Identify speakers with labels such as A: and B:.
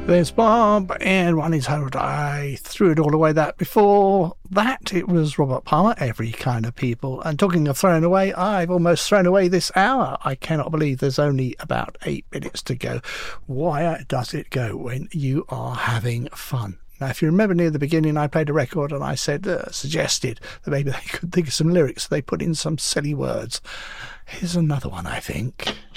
A: There's Bob, and one is Harold. I threw it all away. That before that, it was Robert Palmer, Every Kind of People. And talking of throwing away, I've almost thrown away this hour. I cannot believe there's only about 8 minutes to go. Why does it go when you are having fun? Now, if you remember near the beginning, I played a record and I said, suggested that maybe they could think of some lyrics. So they put in some silly words. Here's another one, I think.